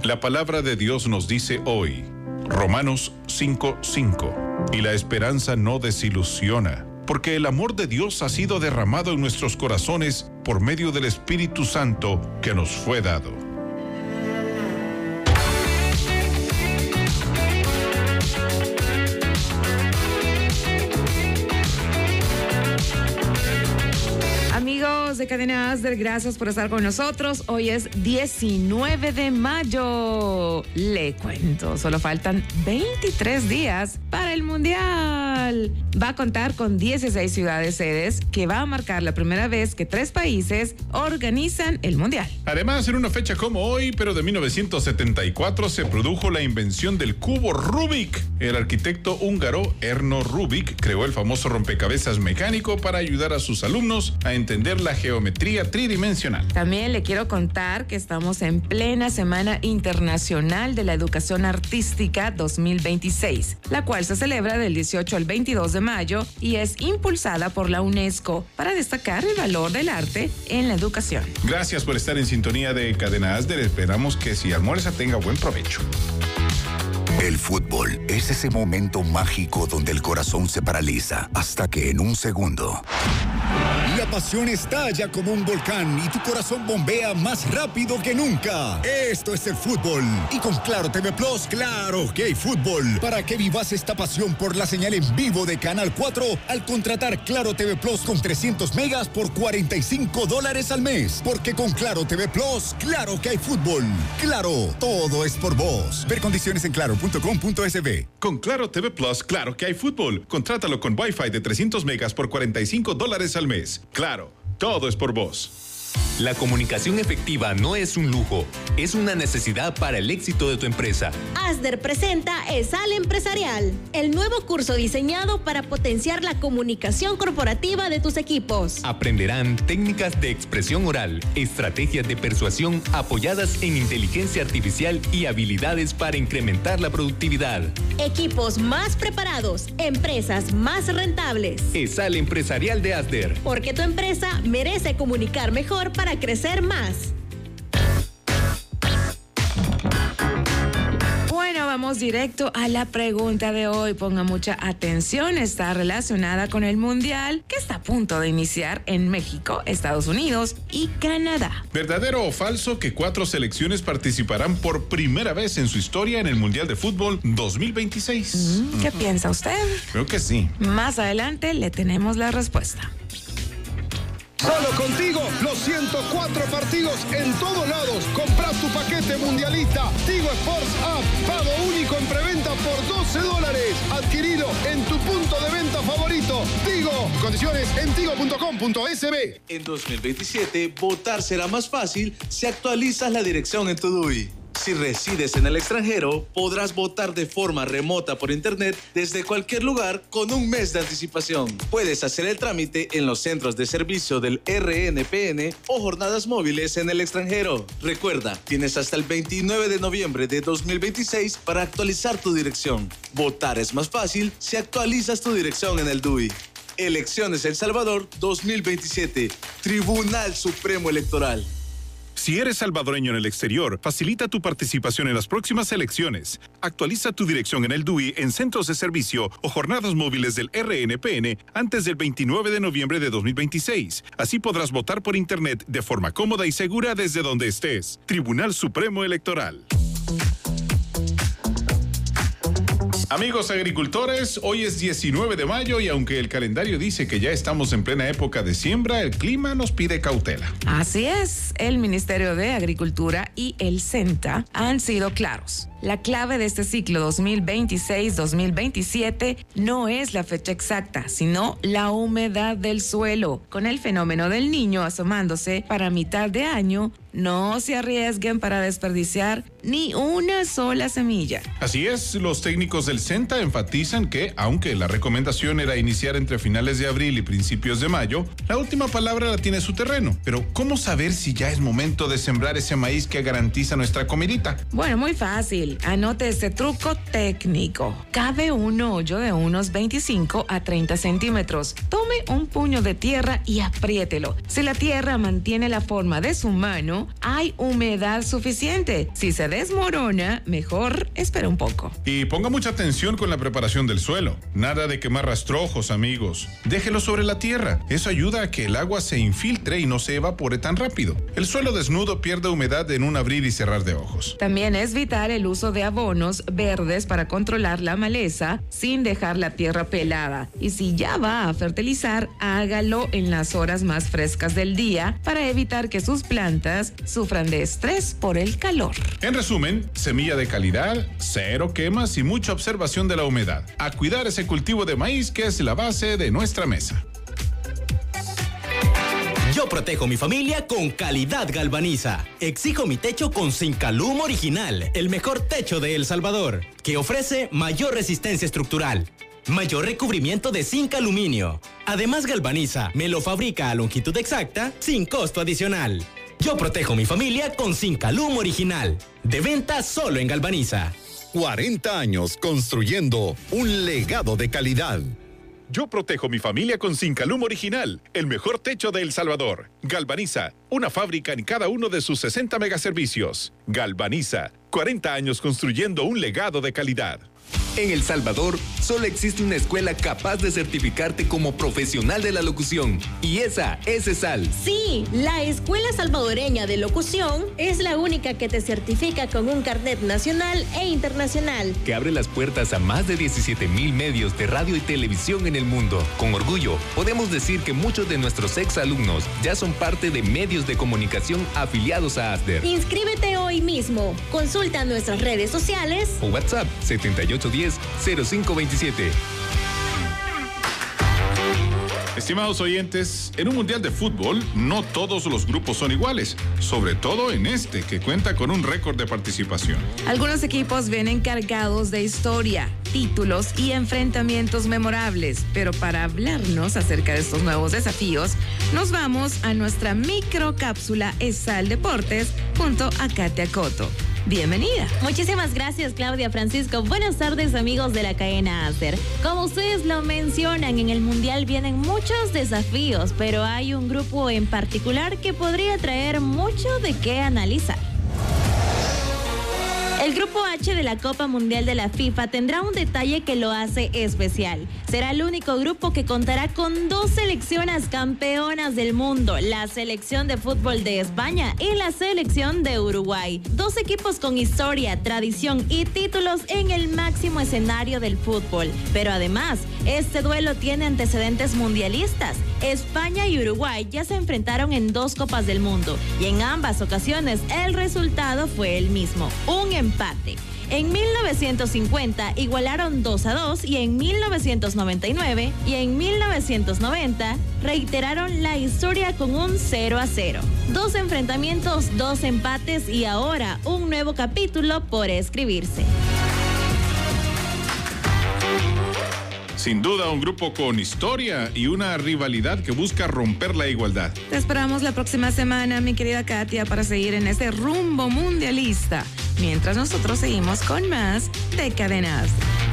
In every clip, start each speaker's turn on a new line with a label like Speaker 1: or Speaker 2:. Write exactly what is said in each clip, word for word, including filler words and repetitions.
Speaker 1: La palabra de Dios nos dice hoy, Romanos cinco cinco, y la esperanza no desilusiona, porque el amor de Dios ha sido derramado en nuestros corazones por medio del Espíritu Santo que nos fue dado.
Speaker 2: Amigos de Cadena Asder, gracias por estar con nosotros. Hoy es diecinueve de mayo. Le cuento, solo faltan veintitrés días para el Mundial. Va a contar con dieciséis ciudades sedes, que va a marcar la primera vez que tres países organizan el Mundial.
Speaker 1: Además, en una fecha como hoy, pero de mil novecientos setenta y cuatro, se produjo la invención del cubo Rubik. El arquitecto húngaro Erno Rubik creó el famoso rompecabezas mecánico para ayudar a sus alumnos a entender la geometría tridimensional.
Speaker 2: También le quiero contar que estamos en plena Semana Internacional de la Educación Artística dos mil veintiséis, la cual se celebra del dieciocho al veintidós de mayo y es impulsada por la UNESCO para destacar el valor del arte en la educación.
Speaker 1: Gracias por estar en sintonía de Cadena Asder. Esperamos que si almuerza tenga buen provecho.
Speaker 3: El fútbol es ese momento mágico donde el corazón se paraliza hasta que en un segundo la pasión estalla como un volcán y tu corazón bombea más rápido que nunca. Esto es el fútbol. Y con Claro T V Plus, claro que hay fútbol. Para que vivas esta pasión por la señal en vivo de Canal cuatro al contratar Claro T V Plus con trescientos megas por cuarenta y cinco dólares al mes. Porque con Claro T V Plus, claro que hay fútbol. Claro, todo es por vos. Ver condiciones en claro punto com punto es be.
Speaker 1: Con Claro T V Plus, claro que hay fútbol. Contrátalo con Wi-Fi de trescientos megas por cuarenta y cinco dólares al mes. Claro, todo es por vos.
Speaker 4: La comunicación efectiva no es un lujo, es una necesidad para el éxito de tu empresa.
Speaker 5: Asder presenta ESAL Empresarial, el nuevo curso diseñado para potenciar la comunicación corporativa de tus equipos.
Speaker 4: Aprenderán técnicas de expresión oral, estrategias de persuasión apoyadas en inteligencia artificial y habilidades para incrementar la productividad.
Speaker 5: Equipos más preparados, empresas más rentables.
Speaker 4: ESAL Empresarial de Asder.
Speaker 5: Porque tu empresa merece comunicar mejor para crecer más.
Speaker 2: Bueno, vamos directo a la pregunta de hoy. Ponga mucha atención, está relacionada con el Mundial que está a punto de iniciar en México, Estados Unidos y Canadá.
Speaker 1: ¿Verdadero o falso que cuatro selecciones participarán por primera vez en su historia en el Mundial de Fútbol dos mil veintiséis?
Speaker 2: Mm, ¿Qué uh-huh. piensa usted?
Speaker 1: Creo que sí.
Speaker 2: Más adelante le tenemos la respuesta.
Speaker 6: Solo contigo, los ciento cuatro partidos en todos lados. Compra tu paquete mundialista. Tigo Sports App. Pago único en preventa por doce dólares. Adquirilo en tu punto de venta favorito. Tigo. Condiciones en tigo punto com punto es be.
Speaker 7: En dos mil veintisiete, votar será más fácil si actualizas la dirección en tu D U I. Si resides en el extranjero, podrás votar de forma remota por internet desde cualquier lugar con un mes de anticipación. Puedes hacer el trámite en los centros de servicio del R N P N o jornadas móviles en el extranjero. Recuerda, tienes hasta el veintinueve de noviembre de dos mil veintiséis para actualizar tu dirección. Votar es más fácil si actualizas tu dirección en el D U I. Elecciones El Salvador dos mil veintisiete. Tribunal Supremo Electoral.
Speaker 1: Si eres salvadoreño en el exterior, facilita tu participación en las próximas elecciones. Actualiza tu dirección en el D U I en centros de servicio o jornadas móviles del R N P N antes del veintinueve de noviembre de dos mil veintiséis. Así podrás votar por internet de forma cómoda y segura desde donde estés. Tribunal Supremo Electoral. Amigos agricultores, hoy es diecinueve de mayo y aunque el calendario dice que ya estamos en plena época de siembra, el clima nos pide cautela.
Speaker 2: Así es, el Ministerio de Agricultura y el SENTA han sido claros. La clave de este ciclo dos mil veintiséis dos mil veintisiete no es la fecha exacta, sino la humedad del suelo. Con el fenómeno del Niño asomándose para mitad de año, no se arriesguen para desperdiciar ni una sola semilla.
Speaker 1: Así es, los técnicos del SENTA enfatizan que, aunque la recomendación era iniciar entre finales de abril y principios de mayo, la última palabra la tiene su terreno. Pero, ¿cómo saber si ya es momento de sembrar ese maíz que garantiza nuestra comidita?
Speaker 2: Bueno, muy fácil. fácil. Anote este truco técnico. Cabe un hoyo de unos veinticinco a treinta centímetros. Tome un puño de tierra y apriételo. Si la tierra mantiene la forma de su mano, hay humedad suficiente. Si se desmorona, mejor espera un poco.
Speaker 1: Y ponga mucha atención con la preparación del suelo. Nada de quemar rastrojos, amigos. Déjelo sobre la tierra. Eso ayuda a que el agua se infiltre y no se evapore tan rápido. El suelo desnudo pierde humedad en un abrir y cerrar de ojos.
Speaker 2: También es vital el uso de abonos verdes para controlar la maleza sin dejar la tierra pelada. Y si ya va a fertilizar, hágalo en las horas más frescas del día para evitar que sus plantas sufran de estrés por el calor.
Speaker 1: En resumen, semilla de calidad, cero quemas y mucha observación de la humedad. A cuidar ese cultivo de maíz que es la base de nuestra mesa.
Speaker 8: Yo protejo mi familia con Calidad Galvaniza. Exijo mi techo con Zincalum Original, el mejor techo de El Salvador, que ofrece mayor resistencia estructural, mayor recubrimiento de zinc aluminio. Además, Galvaniza me lo fabrica a longitud exacta sin costo adicional. Yo protejo mi familia con Zincalum Original. De venta solo en Galvaniza.
Speaker 3: cuarenta años construyendo un legado de calidad.
Speaker 1: Yo protejo mi familia con Zincalum Original, el mejor techo de El Salvador. Galvaniza, una fábrica en cada uno de sus sesenta megaservicios. Galvaniza, cuarenta años construyendo un legado de calidad.
Speaker 4: En El Salvador, solo existe una escuela capaz de certificarte como profesional de la locución. Y esa es ESAL.
Speaker 5: Sí, la Escuela Salvadoreña de Locución es la única que te certifica con un carnet nacional e internacional.
Speaker 4: Que abre las puertas a más de diecisiete mil medios de radio y televisión en el mundo. Con orgullo, podemos decir que muchos de nuestros exalumnos ya son parte de medios de comunicación afiliados a ASDER.
Speaker 5: Inscríbete hoy mismo. Consulta nuestras redes sociales
Speaker 4: O WhatsApp setenta y ocho diez cero cinco veintisiete.
Speaker 1: Estimados oyentes, en un mundial de fútbol no todos los grupos son iguales, sobre todo en este que cuenta con un récord de participación.
Speaker 2: Algunos equipos vienen cargados de historia, títulos y enfrentamientos memorables, pero para hablarnos acerca de estos nuevos desafíos, nos vamos a nuestra microcápsula ESAL Deportes junto a Katia Coto. Bienvenida.
Speaker 5: Muchísimas gracias, Claudia Francisco. Buenas tardes, amigos de la cadena ASDER. Como ustedes lo mencionan, en el Mundial vienen muchos desafíos, pero hay un grupo en particular que podría traer mucho de qué analizar. El Grupo H de la Copa Mundial de la FIFA tendrá un detalle que lo hace especial. Será el único grupo que contará con dos selecciones campeonas del mundo, la selección de fútbol de España y la selección de Uruguay. Dos equipos con historia, tradición y títulos en el máximo escenario del fútbol. Pero además, este duelo tiene antecedentes mundialistas. España y Uruguay ya se enfrentaron en dos Copas del Mundo y en ambas ocasiones el resultado fue el mismo, un empate. En mil novecientos cincuenta igualaron dos a dos y en mil novecientos noventa y nueve y en mil novecientos noventa reiteraron la historia con un cero a cero. Dos enfrentamientos, dos empates y ahora un nuevo capítulo por escribirse.
Speaker 1: Sin duda, un grupo con historia y una rivalidad que busca romper la igualdad.
Speaker 2: Te esperamos la próxima semana, mi querida Katia, para seguir en este rumbo mundialista, mientras nosotros seguimos con más de Cadenas.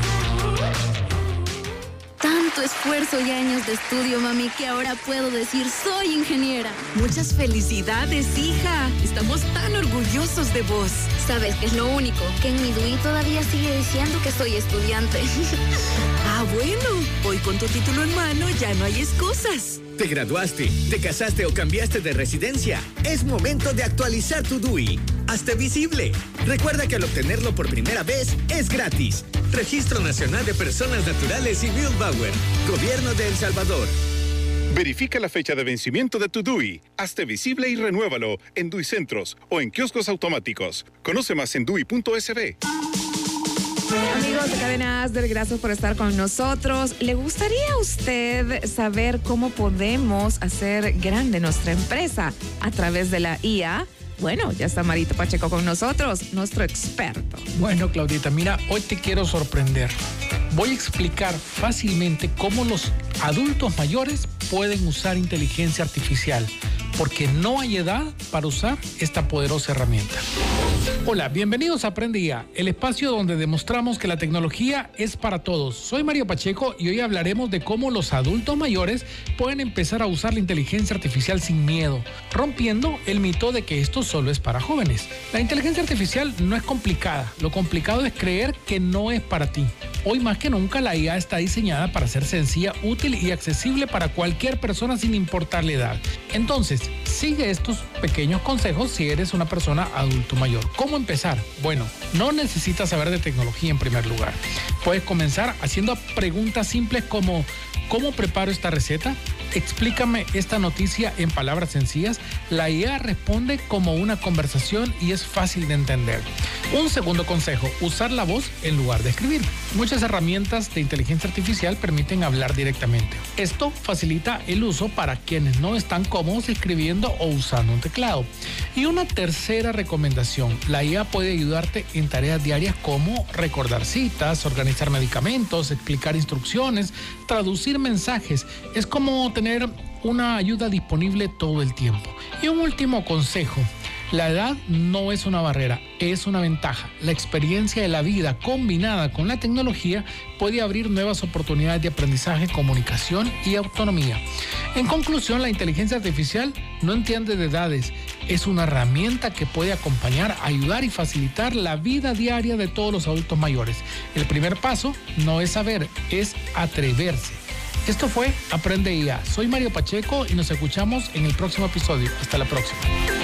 Speaker 9: Tanto esfuerzo y años de estudio, mami, que ahora puedo decir soy ingeniera.
Speaker 10: Muchas felicidades, hija. Estamos tan orgullosos de vos.
Speaker 9: ¿Sabes qué es lo único? Que en mi D U I todavía sigue diciendo que soy estudiante.
Speaker 10: Ah, bueno. Hoy con tu título en mano ya no hay excusas.
Speaker 11: ¿Te graduaste, te casaste o cambiaste de residencia? Es momento de actualizar tu D U I. Hazte visible. Recuerda que al obtenerlo por primera vez es gratis. Registro Nacional de Personas Naturales y Mühlbauer. Gobierno de El Salvador.
Speaker 1: Verifica la fecha de vencimiento de tu D U I. Hazte visible y renuévalo en D U I Centros o en kioscos automáticos. Conoce más en D U I punto S B.
Speaker 2: Amigos de Cadena ASDER, gracias por estar con nosotros. ¿Le gustaría a usted saber cómo podemos hacer grande nuestra empresa a través de la I A? Bueno, ya está Marito Pacheco con nosotros, nuestro experto.
Speaker 12: Bueno, Claudita, mira, hoy te quiero sorprender. Voy a explicar fácilmente cómo los adultos mayores pueden usar inteligencia artificial porque no hay edad para usar esta poderosa herramienta. Hola, bienvenidos a Aprende I A, el espacio donde demostramos que la tecnología es para todos. Soy Mario Pacheco y hoy hablaremos de cómo los adultos mayores pueden empezar a usar la inteligencia artificial sin miedo, rompiendo el mito de que esto solo es para jóvenes. La inteligencia artificial no es complicada, lo complicado es creer que no es para ti. Hoy más que nunca la I A está diseñada para ser sencilla, útil y accesible para cualquier persona sin importar la edad. Entonces, sigue estos pequeños consejos si eres una persona adulto mayor. ¿Cómo empezar? Bueno, no necesitas saber de tecnología en primer lugar. Puedes comenzar haciendo preguntas simples como ¿cómo preparo esta receta? Explícame esta noticia en palabras sencillas. La I A responde como una conversación y es fácil de entender. Un segundo consejo, usar la voz en lugar de escribir. Muchas herramientas de inteligencia artificial permiten hablar directamente. Esto facilita el uso para quienes no están cómodos escribiendo o usando un teclado. Y una tercera recomendación, la I A puede ayudarte en tareas diarias como recordar citas, organizar medicamentos, explicar instrucciones, traducir mensajes. Es como tener una ayuda disponible todo el tiempo. Y un último consejo. La edad no es una barrera, es una ventaja. La experiencia de la vida combinada con la tecnología puede abrir nuevas oportunidades de aprendizaje, comunicación y autonomía. En conclusión, la inteligencia artificial no entiende de edades. Es una herramienta que puede acompañar, ayudar y facilitar la vida diaria de todos los adultos mayores. El primer paso no es saber, es atreverse. Esto fue Aprende I A. Soy Mario Pacheco y nos escuchamos en el próximo episodio. Hasta la próxima.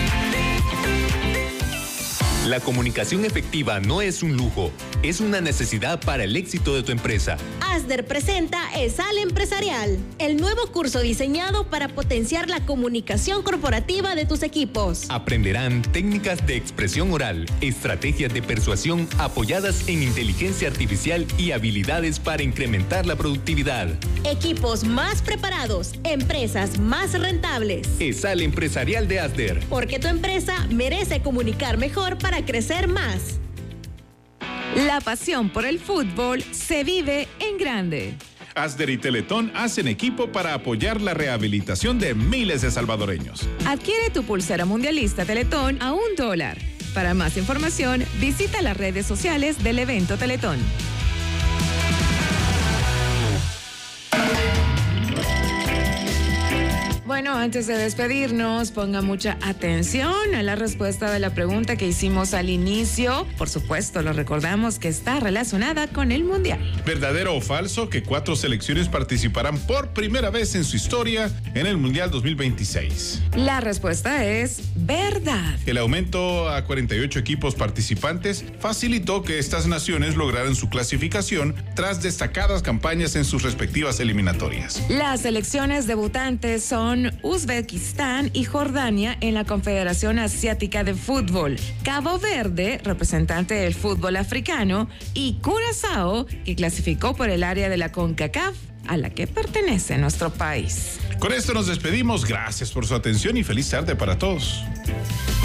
Speaker 4: La comunicación efectiva no es un lujo, es una necesidad para el éxito de tu empresa.
Speaker 5: Asder presenta ESAL Empresarial, el nuevo curso diseñado para potenciar la comunicación corporativa de tus equipos.
Speaker 4: Aprenderán técnicas de expresión oral, estrategias de persuasión apoyadas en inteligencia artificial y habilidades para incrementar la productividad.
Speaker 5: Equipos más preparados, empresas más rentables.
Speaker 4: ESAL Empresarial de Asder.
Speaker 5: Porque tu empresa merece comunicar mejor para Para crecer más.
Speaker 2: La pasión por el fútbol se vive en grande.
Speaker 1: Asder y Teletón hacen equipo para apoyar la rehabilitación de miles de salvadoreños.
Speaker 2: Adquiere tu pulsera mundialista Teletón a un dólar. Para más información, visita las redes sociales del evento Teletón. Bueno, antes de despedirnos, ponga mucha atención a la respuesta de la pregunta que hicimos al inicio. Por supuesto, lo recordamos que está relacionada con el Mundial.
Speaker 1: ¿Verdadero o falso que cuatro selecciones participarán por primera vez en su historia en el Mundial dos mil veintiséis?
Speaker 2: La respuesta es verdad.
Speaker 1: El aumento a cuarenta y ocho equipos participantes facilitó que estas naciones lograran su clasificación tras destacadas campañas en sus respectivas eliminatorias.
Speaker 2: Las selecciones debutantes son Uzbekistán y Jordania en la Confederación Asiática de Fútbol, Cabo Verde, representante del fútbol africano, y Curazao, que clasificó por el área de la CONCACAF, a la que pertenece nuestro país.
Speaker 1: Con esto nos despedimos. Gracias por su atención y feliz tarde para todos.